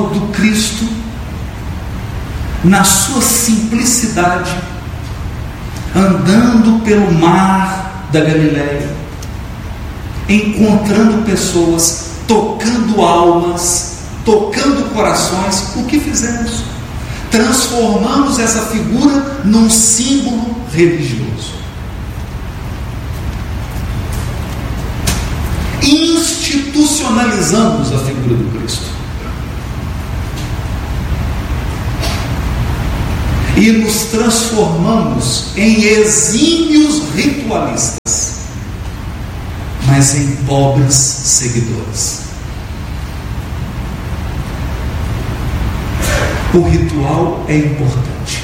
do Cristo, na sua simplicidade, andando pelo mar da Galileia, encontrando pessoas, tocando almas, tocando corações. O que fizemos? Transformamos essa figura num símbolo religioso. Institucionalizamos a figura do Cristo. E nos transformamos em exímios ritualistas, mas em pobres seguidores. O ritual é importante,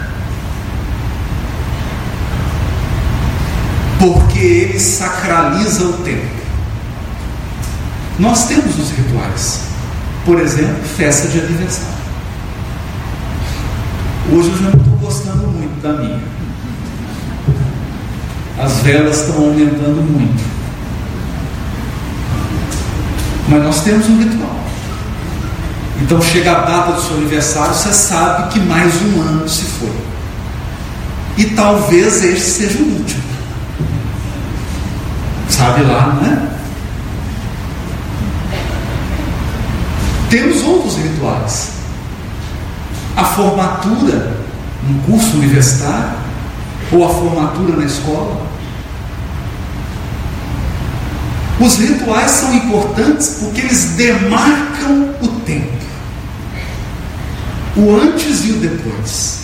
porque ele sacraliza o tempo. Nós temos os rituais, por exemplo, festa de aniversário. Hoje eu já não estou gostando muito da minha. As velas estão aumentando muito. Mas nós temos um ritual. Então chega a data do seu aniversário, você sabe que mais um ano se foi. E talvez este seja o último. Sabe lá, não é? Temos outros rituais. A formatura num curso universitário, ou a formatura na escola. Os rituais são importantes porque eles demarcam o tempo, o antes e o depois.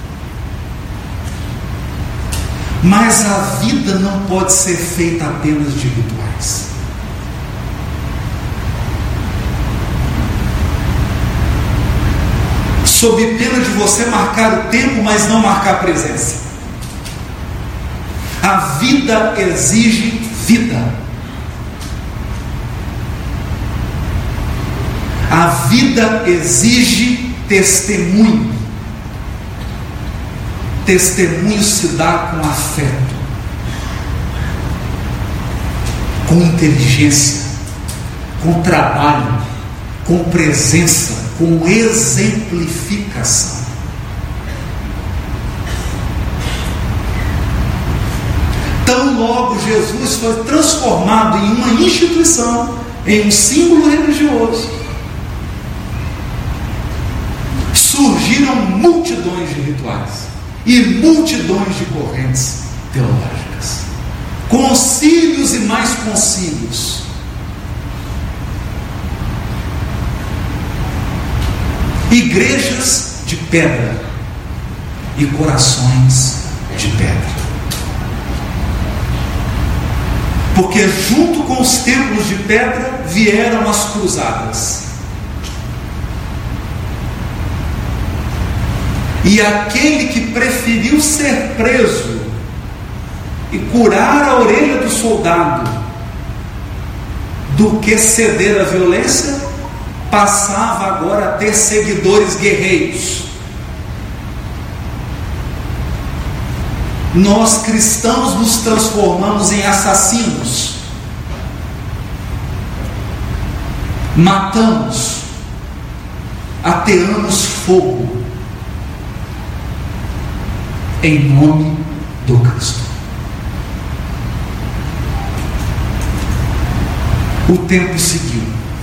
Mas a vida não pode ser feita apenas de rituais. Sob pena de você marcar o tempo, mas não marcar a presença. A vida exige vida. A vida exige testemunho. Testemunho se dá com afeto, com inteligência, com trabalho, com presença, com exemplificação. Tão logo Jesus foi transformado em uma instituição, em um símbolo religioso, surgiram multidões de rituais e multidões de correntes teológicas, concílios e mais concílios. Igrejas de pedra e corações de pedra. Porque junto com os templos de pedra vieram as cruzadas. E aquele que preferiu ser preso e curar a orelha do soldado do que ceder à violência, passava agora a ter seguidores guerreiros. Nós cristãos nos transformamos em assassinos. Matamos, ateamos fogo em nome do Cristo. O tempo seguiu.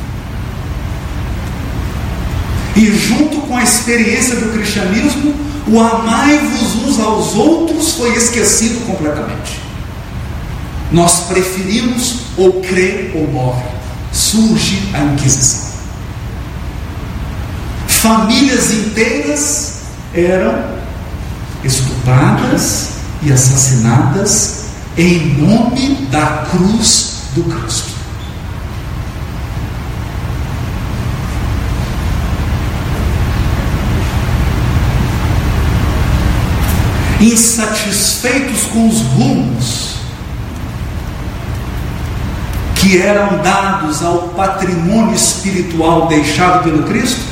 E junto com a experiência do cristianismo, o amai-vos uns aos outros foi esquecido completamente. Nós preferimos ou crer ou morre. Surge a Inquisição. Famílias inteiras eram estupradas e assassinadas em nome da cruz do Cristo. Insatisfeitos com os rumos que eram dados ao patrimônio espiritual deixado pelo Cristo,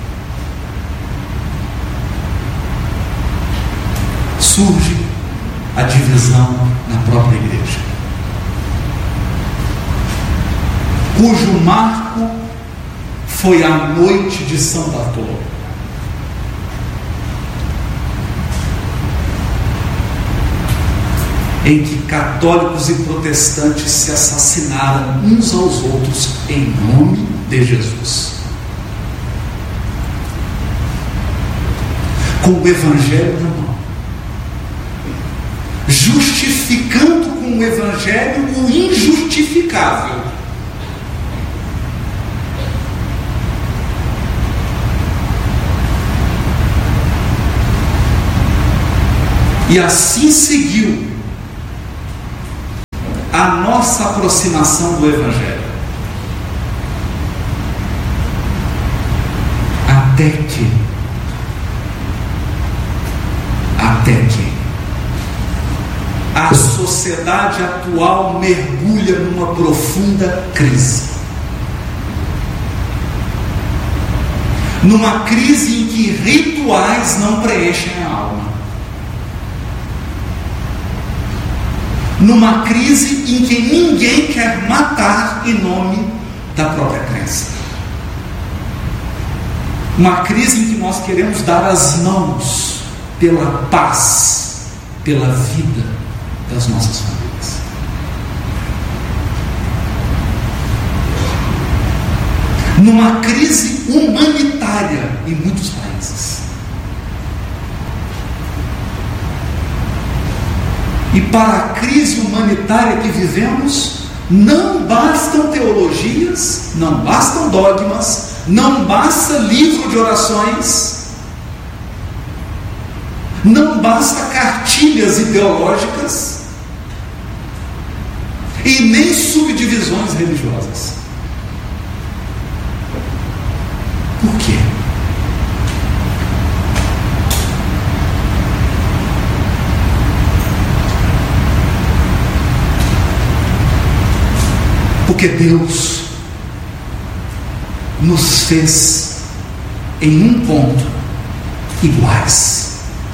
surge a divisão na própria igreja, cujo marco foi a noite de São Bartolomeu. Em que católicos e protestantes se assassinaram uns aos outros em nome de Jesus. Com o Evangelho na mão. Justificando com o Evangelho o injustificável. E assim seguiu a nossa aproximação do Evangelho. Até que a sociedade atual mergulha numa profunda crise. Numa crise em que rituais não preenchem a alma. Numa crise em que ninguém quer matar em nome da própria crença. Uma crise em que nós queremos dar as mãos pela paz, pela vida das nossas famílias. Numa crise humanitária em muitos países. E para a crise humanitária que vivemos, não bastam teologias, não bastam dogmas, não basta livro de orações, não basta cartilhas ideológicas e nem subdivisões religiosas. Por quê? Porque Deus nos fez em um ponto iguais.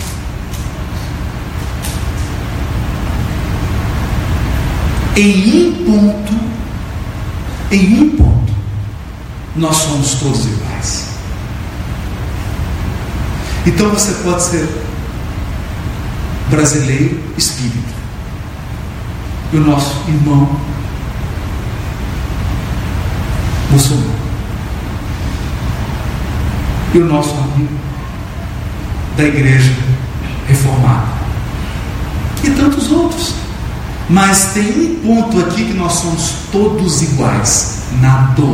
Em um ponto, nós somos todos iguais. Então você pode ser brasileiro espírita, e o nosso irmão muçulmano, e o nosso amigo da igreja reformada, e tantos outros. Mas tem um ponto aqui que nós somos todos iguais: na dor.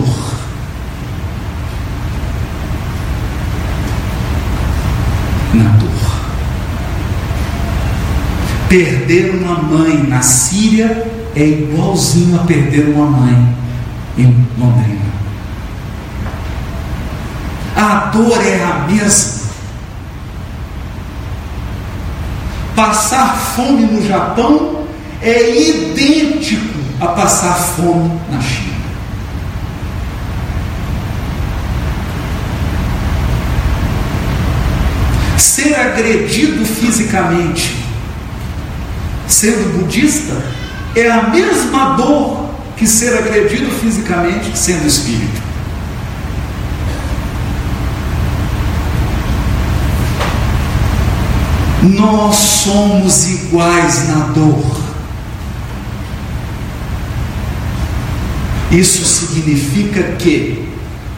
Na dor. Perder uma mãe na Síria é igualzinho a perder uma mãe em Londrina. A dor é a mesma. Passar fome no Japão é idêntico a passar fome na China. Ser agredido fisicamente, sendo budista, é a mesma dor que ser agredido fisicamente sendo espírito. Nós somos iguais na dor. Isso significa que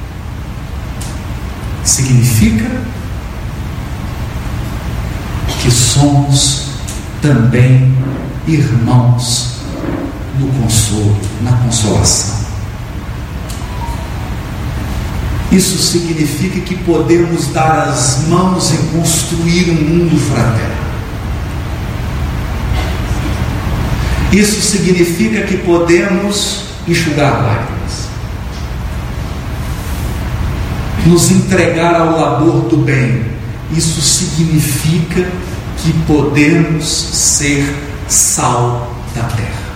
somos também irmãos no consolo, na consolação. Isso significa que podemos dar as mãos e construir um mundo fraterno. Isso significa que podemos enxugar lágrimas, nos entregar ao labor do bem. Isso significa que podemos ser sal da terra.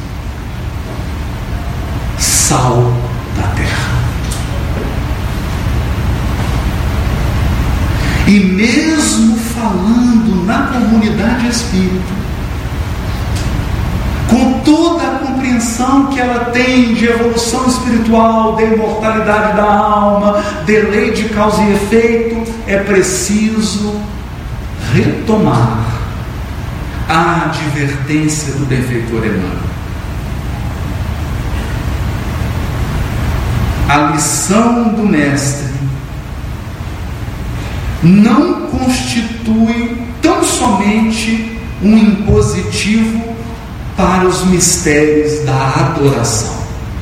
Sal da terra. E mesmo falando na comunidade espírita, com toda a compreensão dimensão que ela tem de evolução espiritual, de imortalidade da alma, de lei de causa e efeito, é preciso retomar a advertência do benfeitor Emmanuel. A lição do Mestre não constitui tão somente um impositivo para os mistérios da adoração.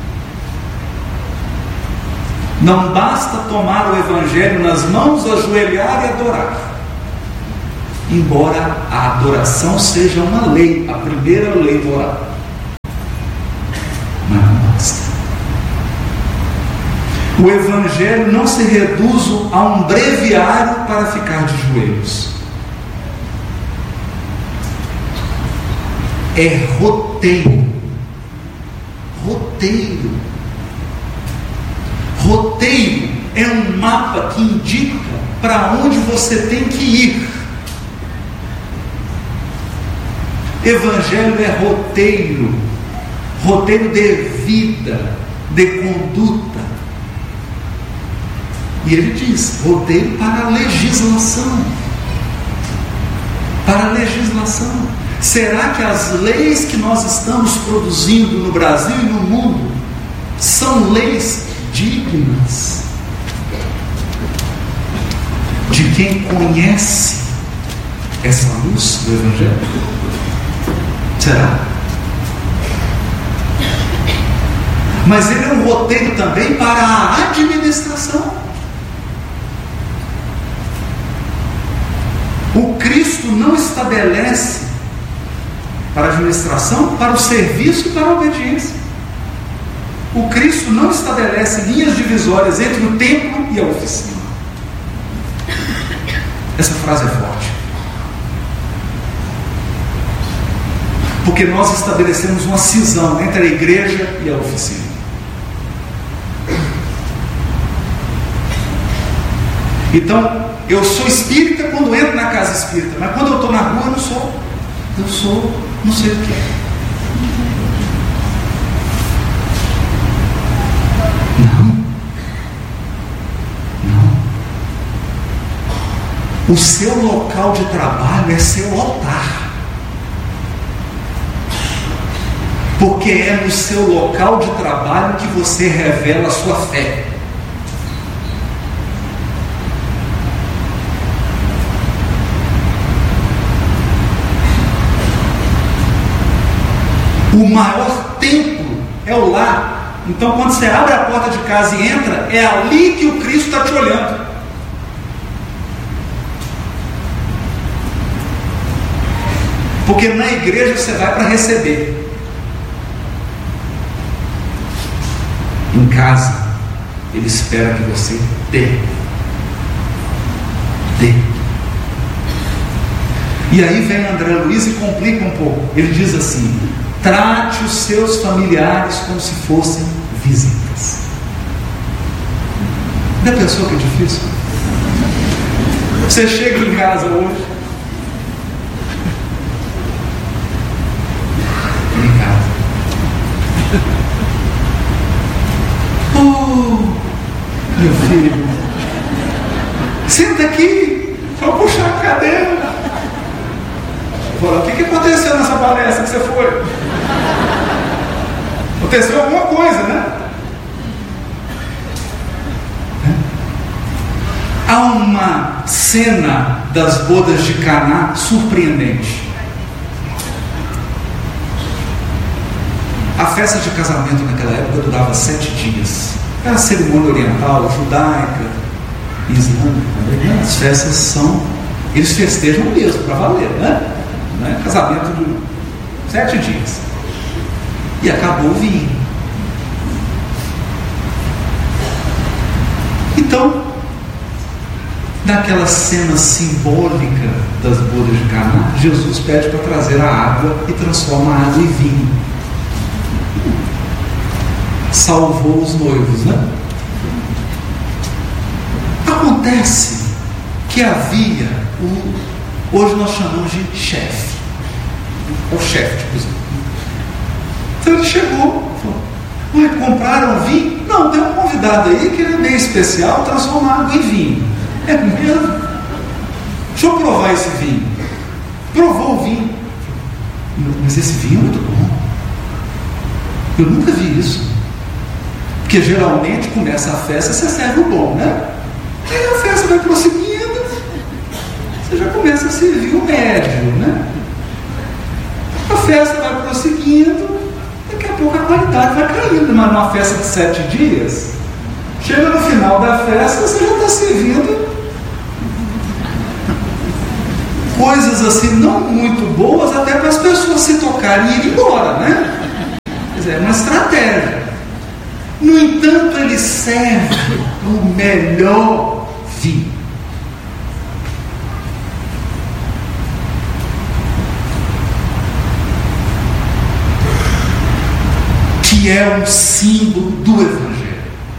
Não basta tomar o Evangelho nas mãos, ajoelhar e adorar, embora a adoração seja uma lei, a primeira lei moral. Mas não basta. O Evangelho não se reduz a um breviário para ficar de joelhos. É roteiro. Roteiro. Roteiro é um mapa que indica para onde você tem que ir. Evangelho é roteiro. Roteiro de vida, de conduta. E ele diz, roteiro para a legislação. Para a legislação. Será que as leis que nós estamos produzindo no Brasil e no mundo são leis dignas de quem conhece essa luz do Evangelho? Será? Mas ele é um roteiro também para a administração. O Cristo não estabelece para a administração, para o serviço e para a obediência. O Cristo não estabelece linhas divisórias entre o templo e a oficina. Essa frase é forte. Porque nós estabelecemos uma cisão entre a igreja e a oficina. Então, eu sou espírita quando entro na casa espírita, mas quando eu estou na rua eu não sou. Eu sou, não sei o que é. Não. O seu local de trabalho é seu altar. Porque é no seu local de trabalho que você revela a sua fé. O maior templo é o lar. Então, quando você abre a porta de casa e entra, é ali que o Cristo está te olhando. Porque na igreja você vai para receber. Em casa, Ele espera que você dê. Dê. E aí vem André Luiz e complica um pouco. Ele diz assim: trate os seus familiares como se fossem visitas. Já pensou que é difícil? Você chega em casa hoje. Em casa. Oh, meu filho, senta aqui. Vou puxar a cadeira. Fala, o que aconteceu nessa palestra que você foi? Aconteceu alguma coisa, né? Há uma cena das bodas de Caná surpreendente. A festa de casamento naquela época durava 7 dias. Era cerimônia oriental, judaica, islâmica também, né? As festas são... Eles festejam mesmo, para valer, né? Casamento de 7 dias. E acabou o vinho. Então, naquela cena simbólica das bodas de Caná, Jesus pede para trazer a água e transforma a água em vinho. Salvou os noivos, né? Acontece que havia hoje nós chamamos de chefe. É o chefe de cozinha. Então ele chegou, falou: ué, compraram vinho? Não, tem um convidado aí que ele é meio especial, transformar água em vinho. É mesmo? Deixa eu provar esse vinho. Provou o vinho. Mas esse vinho é muito bom. Eu nunca vi isso. Porque geralmente começa a festa, você serve o bom, né? Aí a festa vai prosseguindo, você já começa a servir o médio, né? A festa vai prosseguindo, daqui a pouco a qualidade vai caindo. Mas numa festa de 7 dias, chega no final da festa, você já está servindo coisas assim não muito boas, até para as pessoas se tocarem e ir embora, né? Quer dizer, é uma estratégia. No entanto, ele serve o melhor vinho. Que é um símbolo do Evangelho.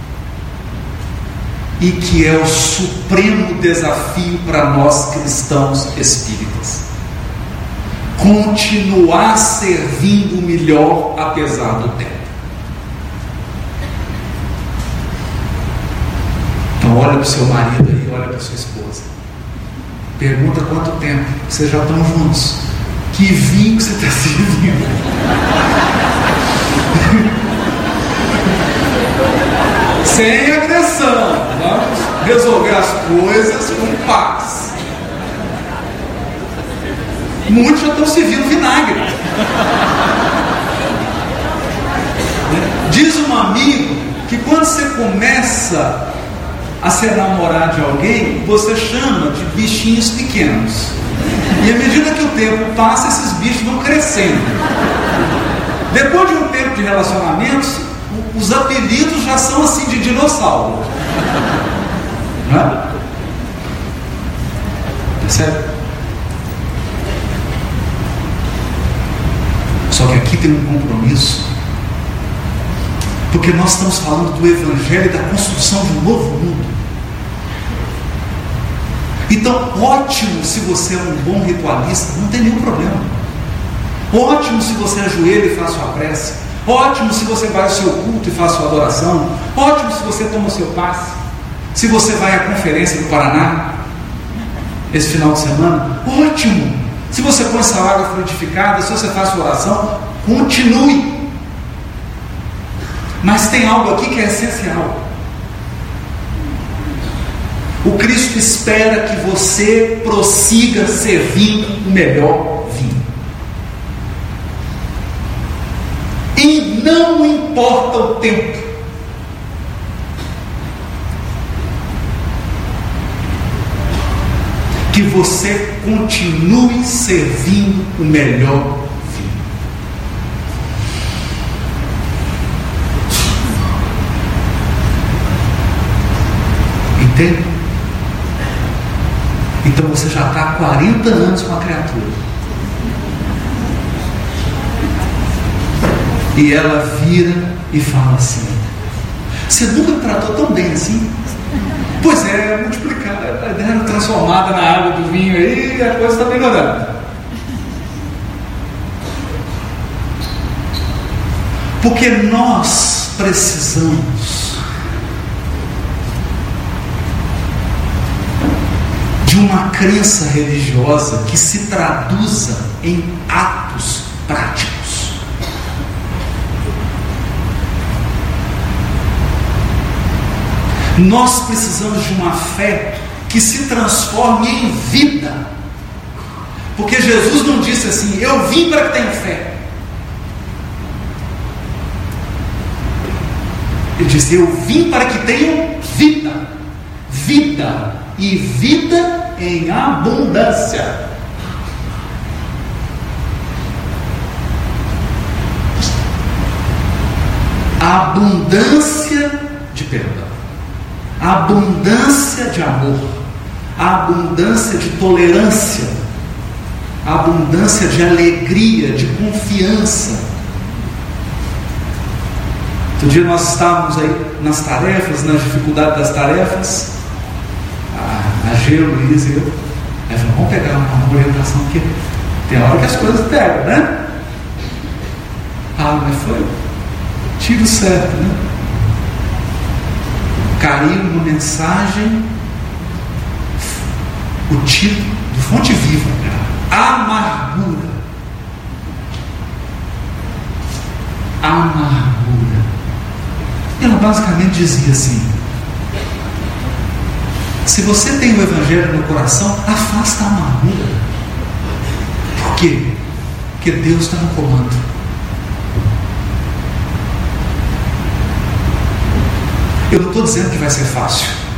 E que é o supremo desafio para nós cristãos espíritas. Continuar servindo o melhor apesar do tempo. Então olha para o seu marido aí, olha para a sua esposa. Pergunta quanto tempo vocês já estão juntos. Que vinho que você está servindo? Sem agressão. Vamos resolver as coisas com paz. Muitos já estão servindo vinagre. Diz um amigo que quando você começa a se namorar de alguém, você chama de bichinhos pequenos. E à medida que o tempo passa, esses bichos vão crescendo. Depois de um tempo de relacionamentos, os apelidos já são assim de dinossauro. Não é? Percebe? Só que aqui tem um compromisso, porque nós estamos falando do Evangelho e da construção de um novo mundo. Então, ótimo se você é um bom ritualista, não tem nenhum problema. Ótimo se você ajoelha e faz sua prece. Ótimo se você vai ao seu culto e faz sua adoração. Ótimo se você toma o seu passe. Se você vai à conferência do Paraná esse final de semana, ótimo. Se você põe sua água frutificada, se você faz sua oração, continue. Mas tem algo aqui que é essencial. O Cristo espera que você prossiga servindo o melhor vinho. E não importa o tempo. Que você continue servindo o melhor vinho. Entende? Então você já está há 40 anos com a criatura. E ela vira e fala assim: você nunca me tratou tão bem assim? Pois é, multiplicada, era transformada na água do vinho aí e a coisa está melhorando. Porque nós precisamos de uma crença religiosa que se traduza em atos práticos. Nós precisamos de uma fé que se transforme em vida. Porque Jesus não disse assim: eu vim para que tenham fé. Ele disse: eu vim para que tenham vida. Vida. E vida em abundância. A abundância de perdão, a abundância de amor, a abundância de tolerância, a abundância de alegria, de confiança. Outro dia nós estávamos aí nas tarefas, nas dificuldades das tarefas, a Gelo, Luiz e eu. Aí falamos: vamos pegar uma orientação aqui. Tem hora que as coisas pegam, né? errado, mas foi tiro certo, né? Caiu uma mensagem, o título do Fonte Viva, amargura. Amargura. Ela basicamente dizia assim: se você tem o Evangelho no coração, afasta a amargura. Por quê? Porque Deus está no comando. Eu não estou dizendo que vai ser fácil.